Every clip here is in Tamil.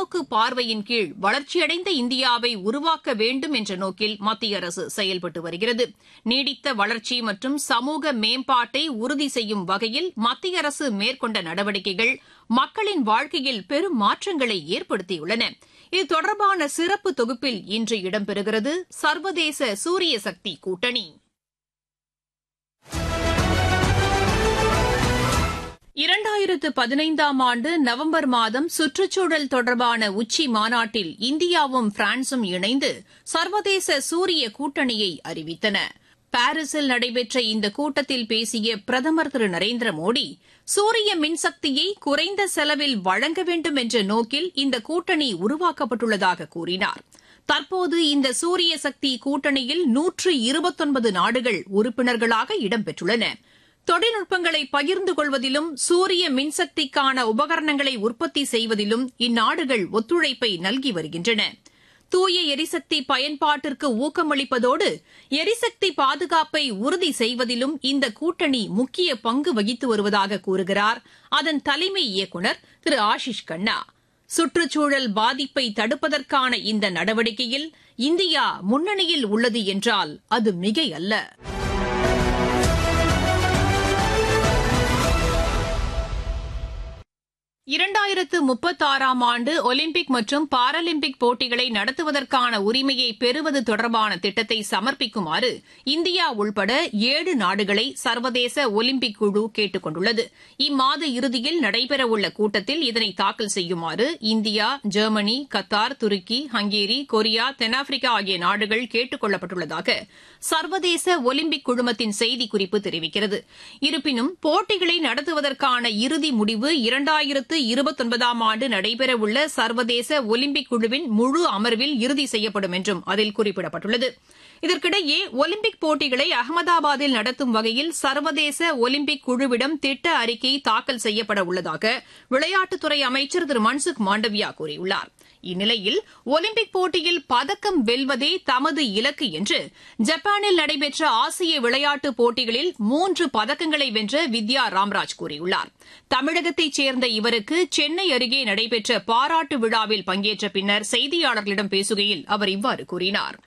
பல்நோக்கு பார்வையின் கீழ் வளர்ச்சியடைந்த இந்தியாவை உருவாக்க வேண்டும் என்ற நோக்கில் மத்திய அரசு செயல்பட்டு வருகிறது. நீடித்த வளர்ச்சி மற்றும் சமூக மேம்பாட்டை உறுதி செய்யும் வகையில் மத்திய அரசு மேற்கொண்ட நடவடிக்கைகள் மக்களின் வாழ்க்கையில் பெரும் மாற்றங்களை ஏற்படுத்தியுள்ளன. இது தொடர்பான சிறப்பு தொகுப்பில் இன்று இடம்பெறுகிறது சர்வதேச சூரிய சக்தி கூட்டணி. 2015ஆம் ஆண்டு நவம்பர் மாதம் சுற்றுச்சூழல் தொடர்பான உச்சி மாநாட்டில் இந்தியாவும் பிரான்சும் இணைந்து சர்வதேச சூரிய கூட்டணியை அறிவித்தன. பாரிஸில் நடைபெற்ற இந்த கூட்டத்தில் பேசிய பிரதமர் திரு நரேந்திர மோடி, சூரிய மின்சக்தியை குறைந்த செலவில் வழங்க வேண்டும் என்ற நோக்கில் இந்த கூட்டணி உருவாக்கப்பட்டுள்ளதாக கூறினார். தற்போது இந்த சூரிய சக்தி கூட்டணியில் 129 நாடுகள் உறுப்பினர்களாக இடம்பெற்றுள்ளன. தொழில்நுட்பங்களை பகிர்ந்து கொள்வதிலும் சூரிய மின்சக்திக்கான உபகரணங்களை உற்பத்தி செய்வதிலும் இந்நாடுகள் ஒத்துழைப்பை நல்கி வருகின்றன. தூய எரிசக்தி பயன்பாட்டிற்கு ஊக்கமளிப்பதோடு எரிசக்தி பாதுகாப்பை உறுதி செய்வதிலும் இந்த கூட்டணி முக்கிய பங்கு வகித்து வருவதாக கூறுகிறார் அதன் தலைமை இயக்குநர் திரு ஆஷிஷ் கண்ணா. சுற்றுச்சூழல் பாதிப்பை தடுப்பதற்கான இந்த நடவடிக்கையில் இந்தியா முன்னணியில் உள்ளது என்றால் அது மிகையல்ல. 2036ஆம் ஆண்டு ஒலிம்பிக் மற்றும் பாராலிம்பிக் போட்டிகளை நடத்துவதற்கான உரிமையை பெறுவது தொடர்பான திட்டத்தை சமர்ப்பிக்குமாறு இந்தியா உள்பட 7 நாடுகளை சர்வதேச ஒலிம்பிக் குழு கேட்டுக் கொண்டுள்ளது. இம்மாத இறுதியில் நடைபெறவுள்ள கூட்டத்தில் இதனை தாக்கல் செய்யுமாறு இந்தியா, ஜெர்மனி, கத்தார், துருக்கி, ஹங்கேரி, கொரியா, தென்னாப்பிரிக்கா ஆகிய நாடுகள் கேட்டுக் கொள்ளப்பட்டுள்ளதாக சர்வதேச ஒலிம்பிக் குழுமத்தின் செய்திக்குறிப்பு தெரிவிக்கிறது. இருப்பினும் போட்டிகளை நடத்துவதற்கான இறுதி முடிவு 2029ஆம் ஆண்டு நடைபெறவுள்ள சர்வதேச ஒலிம்பிக் குழுவின் முழு அமர்வில் இறுதி செய்யப்படும் என்றும் அதில் குறிப்பிடப்பட்டுள்ளது. இதற்கிடையே ஒலிம்பிக் போட்டிகளை அகமதாபாத்தில் நடத்தும் வகையில் சர்வதேச ஒலிம்பிக் குழுவிடம் திட்ட அறிக்கை தாக்கல் செய்யப்பட உள்ளதாக விளையாட்டுத்துறை அமைச்சர் திரு மன்சுக் மாண்டவியா கூறியுள்ளார். இந்நிலையில் ஒலிம்பிக் போட்டியில் பதக்கம் வெல்வதே தமது இலக்கு என்று ஜப்பானில் நடைபெற்ற ஆசிய விளையாட்டுப் போட்டிகளில் 3 பதக்கங்களை வென்ற வித்யா ராம்ராஜ் கூறியுள்ளார். தமிழகத்தைச் சேர்ந்த இவருக்கு சென்னை அருகே நடைபெற்ற பாராட்டு விழாவில் பங்கேற்ற பின்னர் செய்தியாளர்களிடம் பேசுகையில் அவர் இவ்வாறு கூறினார்.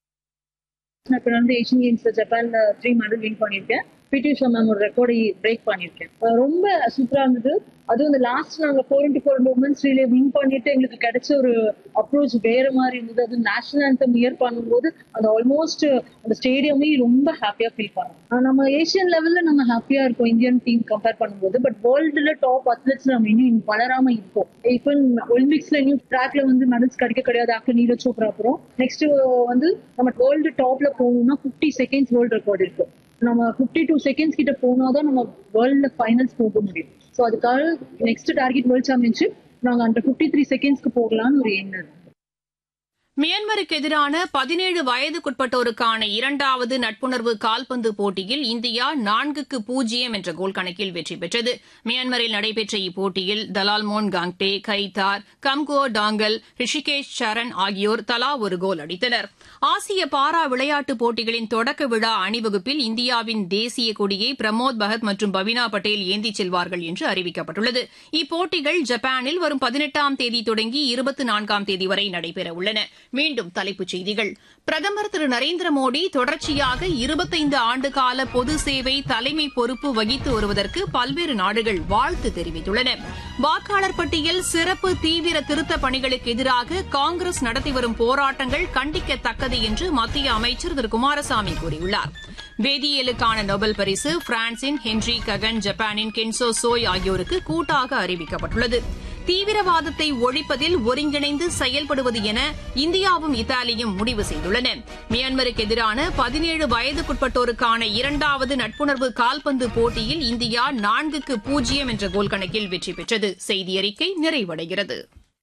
நான் ஏசியன் கேம்ஸ்ல ஜப்பான்ல 3 மெடல் வின் பண்ணிருக்கேன். பிடி உஷா மேம் ஒரு ரெக்கார்டை பிரேக் பண்ணிருக்கேன். ரொம்ப சூப்பரா இருந்தது. அதுவும் இந்த லாஸ்ட் நாங்க 4x4 மூமெண்ட்ஸ் ரிலே வின் பண்ணிட்டு எங்களுக்கு கிடைச்ச ஒரு அப்ரோச் வேற மாதிரி இருந்தது. அது நேஷனல் ஆந்தம் இயர் பண்ணும்போது அந்த ஆல்மோஸ்ட் அந்த ஸ்டேடியமே ரொம்ப ஹாப்பியா ஃபீல் பண்ணோம். நம்ம ஏசியன் லெவல்ல நம்ம ஹாப்பியா இருக்கோம் இந்தியன் டீம் கம்பேர் பண்ணும்போது. பட் வேர்ல்டுல டாப் அத்லெட்ஸ் நம்ம இன்னும் வளராம இருக்கோம். இப்போ ஒலிம்பிக்ஸ்ல இன்னும் ட்ராக்ல மெடல்ஸ் கிடையாது. ஆஃப்டர் நீரஜ் சோப்ரா அப்புறம் நெக்ஸ்ட் நம்ம வேர்ல்டு டாப்ல போகணும்னா 50 செகண்ட்ஸ் வேர்ல்டு ரெக்கார்ட் இருக்கு. நம்ம 52 செகண்ட்ஸ் கிட்ட போனாதான் நம்ம வேர்ல்ட்ல ஃபைனல்ஸ் போக முடியும். ஸோ அதுக்காக நெக்ஸ்ட் டார்கெட் வேர்ல்ட் சாம்பியன்ஷிப் நாங்க அந்த 53 செகண்ட்ஸ்க்கு போகலாம்னு ஒரு எண்ணம். மியான்மருக்கு எதிரான 17 வயதுக்குட்பட்டோருக்கான 2வது நட்புணர்வு கால்பந்து போட்டியில் இந்தியா 4-0 என்ற கோல் கணக்கில் வெற்றி பெற்றது. மியான்மரில் நடைபெற்ற இப்போட்டியில் தலால்மோன் காங்டே, கைதார், கம்கோ டாங்கல், ரிஷிகேஷ் சரண் ஆகியோர் தலா ஒரு கோல் அடித்தனர். ஆசிய பாரா விளையாட்டுப் போட்டிகளின் தொடக்க விழா அணிவகுப்பில் இந்தியாவின் தேசிய கொடியை பிரமோத் பகத் மற்றும் பவினா பட்டேல் ஏந்திச் செல்வார்கள் என்று அறிவிக்கப்பட்டுள்ளது. இப்போட்டிகள் ஜப்பானில் வரும் 18ஆம் தேதி தொடங்கி 24ஆம் தேதி வரை நடைபெறவுள்ளன. மீண்டும் தலைப்புச் செய்திகள். பிரதமர் திரு நரேந்திர மோடி தொடர்ச்சியாக 25 ஆண்டுகால பொது சேவை தலைமை பொறுப்பு வகித்து வருவதற்கு பல்வேறு நாடுகள் வாழ்த்து தெரிவித்துள்ளன. வாக்காளர் பட்டியல் சிறப்பு தீவிர திருத்தப் பணிகளுக்கு எதிராக காங்கிரஸ் நடத்தி வரும் போராட்டங்கள் கண்டிக்கத்தக்கது என்று மத்திய அமைச்சர் திரு குமாரசாமி கூறியுள்ளார். வேதியியலுக்கான நோபல் பரிசு பிரான்சின் ஹென்றி ககன், ஜப்பானின் கென்சோ சோய் ஆகியோருக்கு கூட்டாக அறிவிக்கப்பட்டுள்ளது. தீவிரவாதத்தை ஒழிப்பதில் ஒருங்கிணைந்து செயல்படுவது என இந்தியாவும் இத்தாலியும் முடிவு செய்துள்ளன. மியான்மருக்கு எதிரான 17 வயதுக்குட்பட்டோருக்கான 2வது நட்புணர்வு கால்பந்து போட்டியில் இந்தியா 4-0 என்ற கோல் கணக்கில் வெற்றி பெற்றது. செய்தியறிக்கை நிறைவடைகிறது.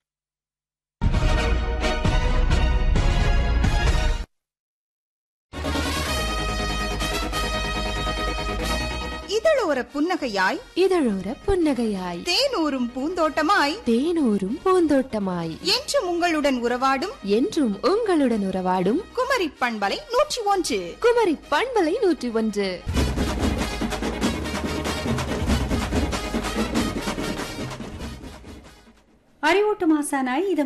இதழோர புன்னகையாய் இதழோர புன்னகையாய் தேனூரும் பூந்தோட்டமாய் தேனூரும் பூந்தோட்டமாய் என்றும் உங்களுடன் உறவாடும் என்றும் உங்களுடன் உறவாடும் குமரி பண்பலை 101 குமரி பண்பலை 101. அறிவூட்டும் ஆசானாய்